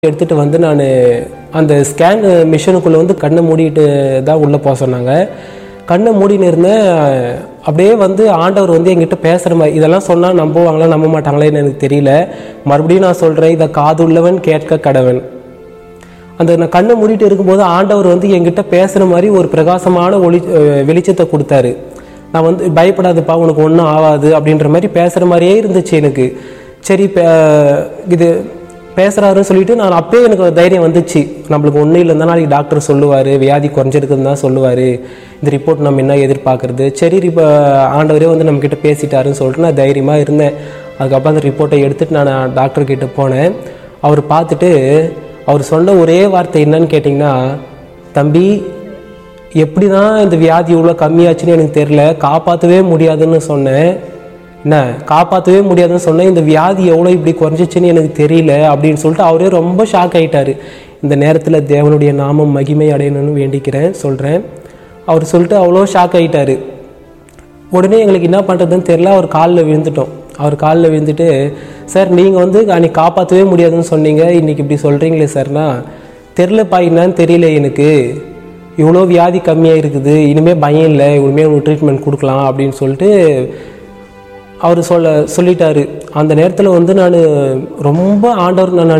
எடுத்துகிட்டு வந்து நான் அந்த ஸ்கேன் மிஷினுக்குள்ளே வந்து கண்ணை மூடிட்டு தான் உள்ளே போக சொன்னாங்க. கண்ணை மூடின்னு இருந்தேன். அப்படியே வந்து ஆண்டவர் வந்து என்கிட்ட பேசுகிற மாதிரி, இதெல்லாம் சொன்னால் நம்புவாங்களா நம்ப மாட்டாங்களேன்னு எனக்கு தெரியல. மறுபடியும் நான் சொல்கிறேன், இதை காதுள்ளவன் கேட்க கடவன். அந்த நான் கண்ணை மூடிட்டு இருக்கும்போது ஆண்டவர் வந்து என்கிட்ட பேசுகிற மாதிரி ஒரு பிரகாசமான வெளிச்சத்தை கொடுத்தாரு. நான் வந்து பயப்படாதுப்பா, உனக்கு ஒன்றும் ஆகாது அப்படின்ற மாதிரி பேசுகிற மாதிரியே இருந்துச்சு எனக்கு. சரி, இது பேசுகிறாருன்னு சொல்லிட்டு நான் அப்பயே எனக்கு தைரியம் வந்துச்சு, நம்மளுக்கு ஒன்றும் இல்லைன்னா நாளைக்கு டாக்டர் சொல்லுவார், வியாதி குறைஞ்சிருக்குன்னு தான் சொல்லுவார், இந்த ரிப்போர்ட் நம்ம என்ன எதிர்பார்க்குறது, சரி இப்போ ஆண்டவரே வந்து நம்மக்கிட்ட பேசிட்டாருன்னு சொல்லிட்டு நான் தைரியமாக இருந்தேன். அதுக்கப்புறம் அந்த ரிப்போர்ட்டை எடுத்துகிட்டு நான் டாக்டர்கிட்ட போனேன். அவர் பார்த்துட்டு அவர் சொன்ன ஒரே வார்த்தை என்னன்னு கேட்டிங்கன்னா, தம்பி எப்படி தான் இந்த வியாதி இவ்வளோ கம்மியாச்சுன்னு எனக்கு தெரில, காப்பாற்றவே முடியாதுன்னு சொன்னேன். என்ன காப்பாற்றவே முடியாதுன்னு சொன்னேன், இந்த வியாதி எவ்வளோ இப்படி குறைஞ்சிச்சுன்னு எனக்கு தெரியல அப்படின்னு சொல்லிட்டு அவரே ரொம்ப ஷாக் ஆகிட்டார். இந்த நேரத்தில் தேவனுடைய நாமம் மகிமை அடையணும்னு வேண்டிக்கிறேன் சொல்கிறேன். அவர் சொல்லிட்டு அவ்வளோ ஷாக் ஆகிட்டார். உடனே எங்களுக்கு என்ன பண்ணுறதுன்னு தெரில, அவர் காலில் விழுந்துட்டோம். அவர் காலில் விழுந்துட்டு, சார் நீங்கள் வந்து அன்றைக்கி காப்பாற்றவே முடியாதுன்னு சொன்னீங்க, இன்றைக்கி இப்படி சொல்கிறீங்களே சார்னா, தெரிலப்பா என்னன்னு தெரியல, எனக்கு இவ்வளோ வியாதி கம்மியாக இருக்குது, இனிமேல் பயம் இல்லை, இனிமேல் உங்களுக்கு ட்ரீட்மெண்ட் கொடுக்கலாம் அப்படின்னு சொல்லிட்டு அவர் சொல்லிட்டாரு. அந்த நேரத்தில் வந்து நான் ரொம்ப ஆண்டவர் நான்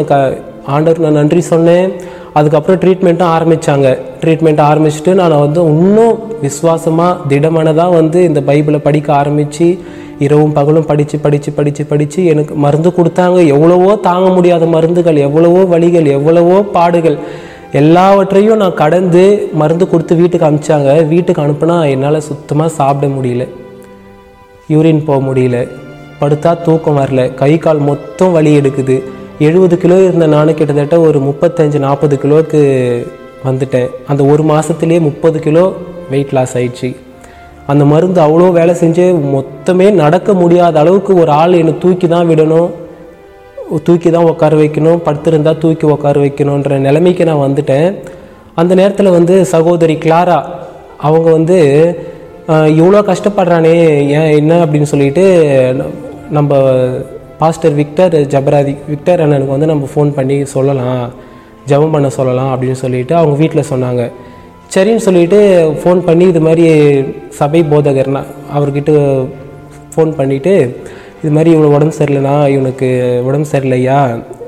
நன்றி சொன்னேன். அதுக்கப்புறம் ட்ரீட்மெண்ட்டும் ஆரம்பித்தாங்க. ட்ரீட்மெண்ட் ஆரம்பிச்சுட்டு நான் வந்து இன்னும் விசுவாசமாக திடமானதாக வந்து இந்த பைபிளை படிக்க ஆரம்பித்து இரவும் பகலும் படித்து எனக்கு மருந்து கொடுத்தாங்க. எவ்வளவோ தாங்க முடியாத மருந்துகள், எவ்வளவோ வலிகள், எவ்வளவோ பாடுகள், எல்லாவற்றையும் நான் கடந்து மருந்து கொடுத்து வீட்டுக்கு அனுப்பிச்சாங்க. வீட்டுக்கு அனுப்புனா என்னால் சுத்தமாக சாப்பிட முடியல, யூரின் போக முடியல, படுத்தா தூக்கம் வரல, கை கால் மொத்தம் வலி எடுக்குது. 70 கிலோ இருந்த நானும் கிட்டத்தட்ட ஒரு 35-40 கிலோவுக்கு வந்துட்டேன். அந்த ஒரு மாதத்துலேயே 30 கிலோ வெயிட் லாஸ் ஆயிடுச்சு. அந்த மருந்து அவ்வளோ வேலை செஞ்சு மொத்தமே நடக்க முடியாத அளவுக்கு ஒரு ஆள் என்னை தூக்கி தான் விடணும், தூக்கி தான் உட்கார வைக்கணும், படுத்திருந்தா தூக்கி உட்கார வைக்கணுன்ற நிலைமைக்கு நான் வந்துட்டேன். அந்த நேரத்தில் வந்து சகோதரி கிளாரா அவங்க வந்து இவ்வளோ கஷ்டப்படுறானே ஏன் என்ன அப்படின்னு சொல்லிட்டு நம்ம பாஸ்டர் விக்டர் அண்ணனுக்கு வந்து நம்ம ஃபோன் பண்ணி சொல்லலாம், ஜெபம் பண்ண சொல்லலாம் அப்படின்னு சொல்லிட்டு அவங்க வீட்டில் சொன்னாங்க. சரின்னு சொல்லிட்டு ஃபோன் பண்ணி இது மாதிரி சபை போதகர்னா அவர்கிட்ட ஃபோன் பண்ணிவிட்டு, இது மாதிரி இவனுக்கு உடம்பு சரியில்லைண்ணா, இவனுக்கு உடம்பு சரியில்லையா,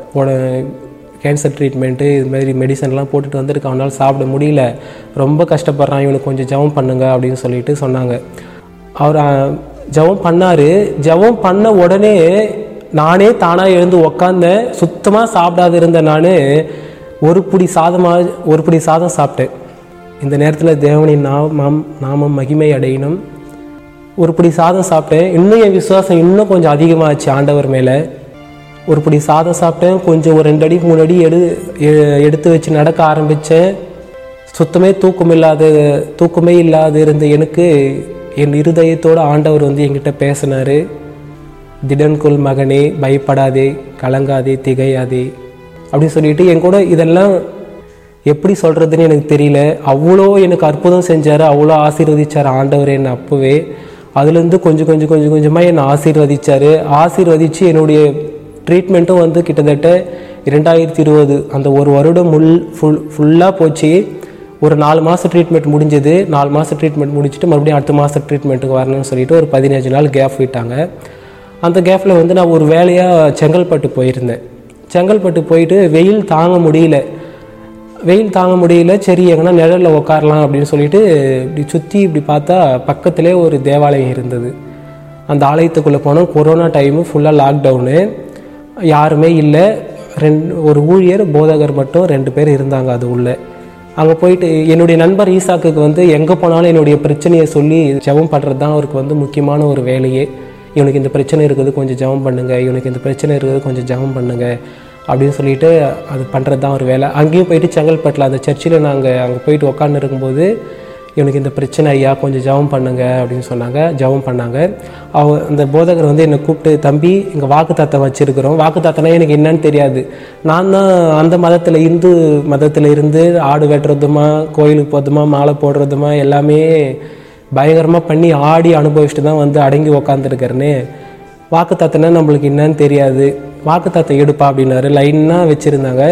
கேன்சர் ட்ரீட்மெண்ட்டு இது மாதிரி மெடிசன்லாம் போட்டுட்டு வந்துருக்கு, அவனால் சாப்பிட முடியல, ரொம்ப கஷ்டப்படுறான், இவனுக்கு கொஞ்சம் ஜெபம் பண்ணுங்க அப்படின்னு சொல்லிட்டு சொன்னாங்க. அவர் ஜெபம் பண்ணார். ஜெபம் பண்ண உடனே நானே தானாக எழுந்து உக்காந்தேன். சுத்தமாக சாப்பிடாது இருந்த நான் ஒரு பிடி சாதம் சாப்பிட்டேன். இந்த நேரத்தில் தேவனின் நாமம் மகிமை அடையணும். ஒரு பிடி சாதம் சாப்பிட்டேன். இன்னும் என் விசுவாசம் இன்னும் கொஞ்சம் அதிகமாகச்சு ஆண்டவர் மேலே. ஒரு பிடி சாதம் சாப்பிட்டேன். கொஞ்சம் ஒரு 2 அடி 3 அடி எடுத்து வச்சு நடக்க ஆரம்பித்தேன். தூக்கமே இல்லாத இருந்த எனக்கு என் இருதயத்தோடு ஆண்டவர் வந்து என்கிட்ட பேசினார். திடன்கொள் மகனே, பயப்படாதே, கலங்காதே, திகையாதே அப்படின்னு சொல்லிட்டு என் கூட இதெல்லாம் எப்படி சொல்கிறதுன்னு எனக்கு தெரியல. அவ்வளோ எனக்கு அற்புதம் செஞ்சார், அவ்வளோ ஆசீர்வதிச்சார் ஆண்டவர் என்னை. அப்போவே அதுலேருந்து கொஞ்சமாக என்னை ஆசீர்வதித்து என்னுடைய ட்ரீட்மெண்ட்டும் வந்து கிட்டத்தட்ட 2020 அந்த ஒரு வருடம் ஃபுல்லாக போச்சு. ஒரு 4 மாதம் ட்ரீட்மெண்ட் முடிஞ்சது. 4 மாதம் ட்ரீட்மெண்ட் முடிச்சுட்டு மறுபடியும் அடுத்த மாதம் ட்ரீட்மெண்ட்டுக்கு வரணும்னு சொல்லிட்டு ஒரு 15 நாள் கேப் விட்டாங்க. அந்த கேப்பில் வந்து நான் ஒரு வேலையாக செங்கல்பட்டு போயிருந்தேன். செங்கல்பட்டு போயிட்டு வெயில் தாங்க முடியல, சரி எங்கன்னா நிழலில் உட்காரலாம் அப்படின்னு சொல்லிட்டு இப்படி சுற்றி இப்படி பார்த்தா பக்கத்திலே ஒரு தேவாலயம் இருந்தது. அந்த ஆலயத்துக்குள்ளே போனோம். கொரோனா டைமு, ஃபுல்லாக லாக்டவுனு, யாருமே இல்லை. ஒரு ஊழியர் போதகர் மட்டும் 2 பேர் இருந்தாங்க அது உள்ளே. அங்கே போயிட்டு என்னுடைய நண்பர் ஈசாக்குக்கு வந்து எங்கே போனாலும் என்னுடைய பிரச்சனையை சொல்லி ஜெபம் பண்ணுறது தான் அவருக்கு வந்து முக்கியமான ஒரு வேலையே. இவனுக்கு இந்த பிரச்சனை இருக்குது, கொஞ்சம் ஜெபம் பண்ணுங்கள், இவனுக்கு இந்த பிரச்சனை இருக்குது, கொஞ்சம் ஜெபம் பண்ணுங்கள் அப்படின்னு சொல்லிட்டு அது பண்ணுறது தான் ஒரு வேலை. அங்கேயும் போயிட்டு செங்கல்பட்டில் அந்த சர்ச்சில் நாங்கள் அங்கே போயிட்டு உட்காந்து இருக்கும்போது, இவனுக்கு இந்த பிரச்சனை ஐயா, கொஞ்சம் ஜெபம் பண்ணுங்க அப்படின்னு சொன்னாங்க. ஜெபம் பண்ணாங்க. அந்த போதகர் வந்து என்னை கூப்பிட்டு, தம்பி இங்கே வாக்குத்தத்தம் வச்சுருக்கிறோம். வாக்குத்தத்தனா எனக்கு என்னன்னு தெரியாது. நான் தான் அந்த இந்து மதத்தில் இருந்து ஆடு வெட்டுறதுமா, கோயிலுக்கு போகிறதுமா, மாலை போடுறதுமா எல்லாமே பயங்கரமாக பண்ணி ஆடி அனுபவிச்சுட்டு தான் வந்து அடங்கி உக்காந்துருக்கிறேன்னு. வாக்குத்தத்தனா நம்மளுக்கு என்னன்னு தெரியாது. வாக்குத்தத்தம் எடுப்பா அப்படின்னாரு. லைனாக வச்சுருந்தாங்க.